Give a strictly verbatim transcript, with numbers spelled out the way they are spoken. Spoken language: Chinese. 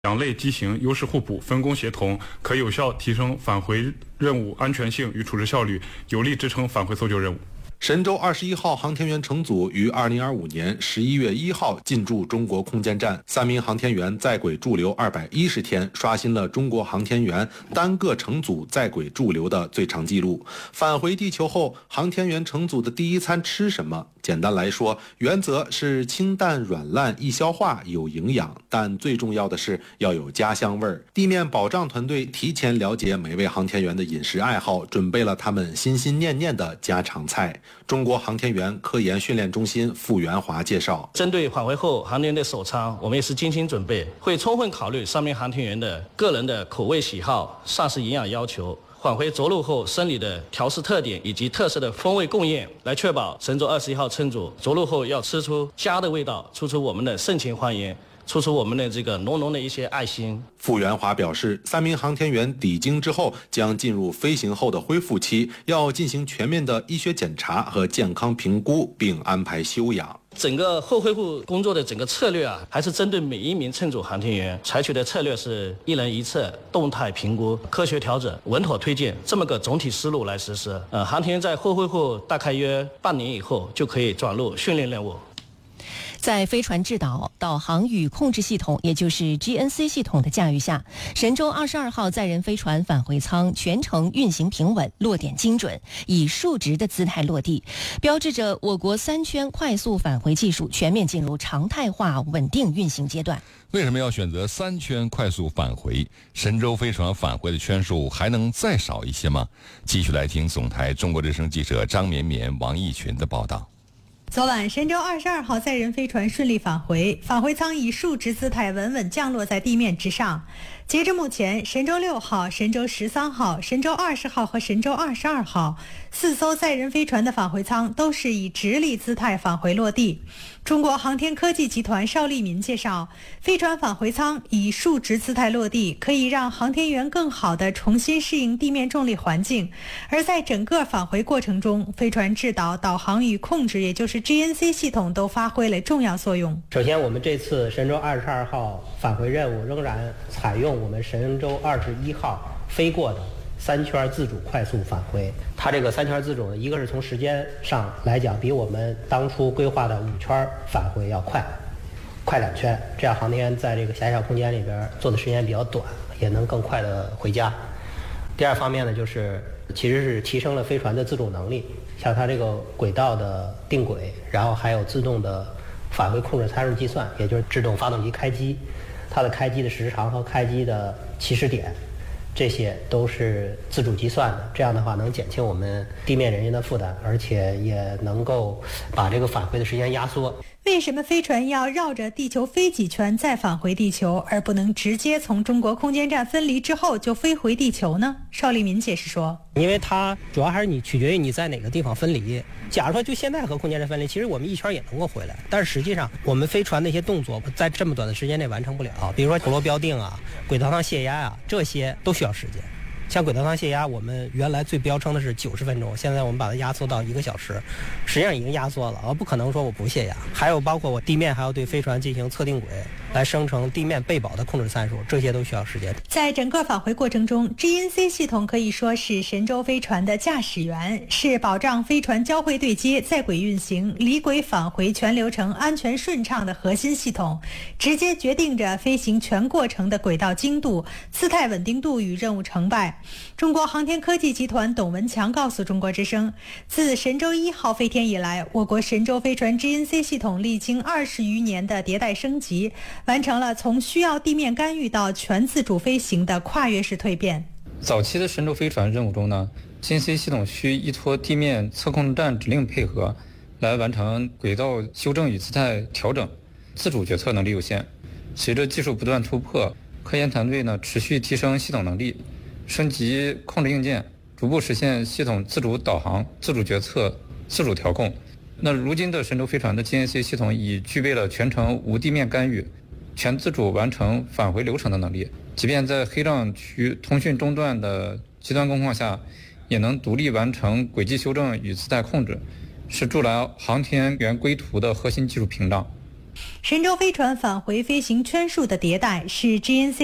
两类机型优势互补，分工协同，可有效提升返回任务安全性与处置效率，有力支撑返回搜救任务。 神舟二十一号航天员乘组于二零二五年十一月一号进驻中国空间站，三名航天员在轨驻留二百一十天，刷新了中国航天员单个乘组在轨驻留的最长纪录。返回地球后，航天员乘组的第一餐吃什么？简单来说，原则是清淡软烂易消化有营养，但最重要的是要有家乡味儿。地面保障团队提前了解每位航天员的饮食爱好，准备了他们心心念念的家常菜。中国航天员科研训练中心傅元华介绍， 针对返回后航天员的首餐，我们也是精心准备，会充分考虑三名航天员的个人的口味喜好、膳食营养要求，返回着陆后生理的调试特点以及特色的风味供应，来确保神舟二十一号乘组着陆后要吃出家的味道，吃出我们的盛情欢迎，突出我们的这个浓浓的一些爱心。 傅元华表示，三名航天员抵京之后将进入飞行后的恢复期，要进行全面的医学检查和健康评估，并安排休养。 整个后恢复工作的整个策略啊，还是针对每一名乘组航天员采取的策略是一人一策，动态评估，科学调整，稳妥推进，这么个总体思路来实施。呃，航天员在后恢复大概约半年以后就可以转入训练任务。 在飞船制导、导航与控制系统，也就是 G N C 系统的驾驭下，神舟二十二号载人飞船返回舱全程运行平稳，落点精准，以竖直的姿态落地，标志着我国三圈快速返回技术全面进入常态化稳定运行阶段。 为什么要选择三圈快速返回？神舟飞船返回的圈数还能再少一些吗？继续来听总台中国之声记者张绵绵、王义群的报道。 昨晚，神舟二十二号载人飞船顺利返回，返回舱以竖直姿态稳稳降落在地面之上。截至目前，神舟六号、神舟十三号、神舟二十号和神舟二十二号四艘载人飞船的返回舱都是以直立姿态返回落地。中国航天科技集团邵立民介绍，飞船返回舱以竖直姿态落地，可以让航天员更好地重新适应地面重力环境。而在整个返回过程中，飞船制导、导航与控制，也就是 G N C 系统都发挥了重要作用。 首先，我们这次神舟二十二号返回任务仍然采用我们神舟二十一号飞过的三圈自主快速返回。它这个三圈自主呢，一个是从时间上来讲，比我们当初规划的五圈返回要快，快两圈，这样航天员在这个狭小空间里边做的时间比较短，也能更快的回家。第二方面呢，就是其实是提升了飞船的自主能力，像它这个轨道的定轨，然后还有自动的返回控制参数计算，也就是制动发动机开机，它的开机的时长和开机的起始点，这些都是自主计算的。这样的话能减轻我们地面人员的负担，而且也能够把这个返回的时间压缩。 为什么飞船要绕着地球飞几圈再返回地球，而不能直接从中国空间站分离之后就飞回地球呢？邵立民解释说， 因为它主要还是你取决于你在哪个地方分离。假如说就现在和空间站分离，其实我们一圈也能够回来，但是实际上我们飞船那些动作在这么短的时间内完成不了，比如说陀螺标定啊、轨道上泄压啊，这些都需要时间。像轨道上泄压，我们原来最标称的是九十分钟，现在我们把它压缩到一个小时，实际上已经压缩了，而不可能说我不泄压。还有包括我地面还要对飞船进行测定轨，来生成地面备保的控制参数，这些都需要时间。 在整个返回过程中 ，G N C 系统可以说是神舟飞船的驾驶员，是保障飞船交会对接、在轨运行、离轨返回全流程安全顺畅的核心系统，直接决定着飞行全过程的轨道精度、姿态稳定度与任务成败。中国航天科技集团董文强告诉中国之声，自神舟一号飞天以来，我国神舟飞船 G N C 系统历经二十余年的迭代升级，完成了从需要地面干预到全自主飞行的跨越式蜕变。 早期的神舟飞船任务中呢 ，G N C 系统需依托地面测控站指令配合，来完成轨道修正与姿态调整，自主决策能力有限。随着技术不断突破，科研团队呢持续提升系统能力，升级控制硬件，逐步实现系统自主导航、自主决策、自主调控。那如今的神舟飞船的 G N C 系统已具备了全程无地面干预、全自主完成返回流程的能力，即便在黑障区通讯中断的极端情况下，也能独立完成轨迹修正与姿态控制，是筑牢航天员归途的核心技术屏障。 神舟飞船返回飞行圈数的迭代是 G N C